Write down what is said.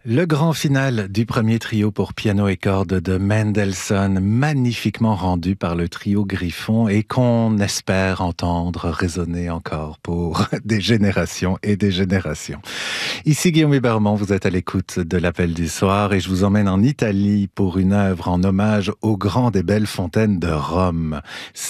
Le grand final du premier trio pour piano et cordes de Mendelssohn, magnifiquement rendu par le trio Griffon et qu'on espère entendre résonner encore pour des générations et des générations. Ici Guillaume Hébermont, vous êtes à l'écoute de l'Appel du soir et je vous emmène en Italie pour une œuvre en hommage au grand des belles fontaines de Rome.